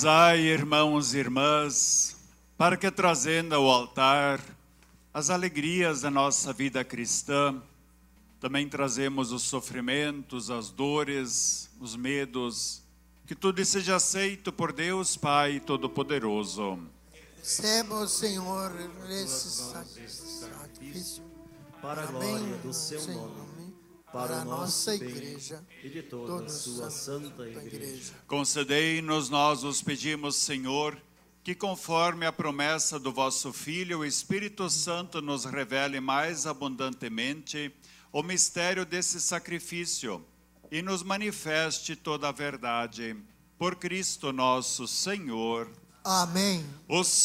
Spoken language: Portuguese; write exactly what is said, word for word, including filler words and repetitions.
Ai, irmãos e irmãs, para que trazendo ao altar as alegrias da nossa vida cristã, também trazemos os sofrimentos, as dores, os medos, que tudo seja aceito por Deus Pai Todo-Poderoso. Receba, Senhor, esse sacrifício para a glória do seu nome, para a nossa igreja e de toda a sua santa igreja. Concedei-nos, nós os pedimos, Senhor, que conforme a promessa do vosso Filho, o Espírito Santo nos revele mais abundantemente o mistério desse sacrifício e nos manifeste toda a verdade. Por Cristo nosso Senhor. Amém. Os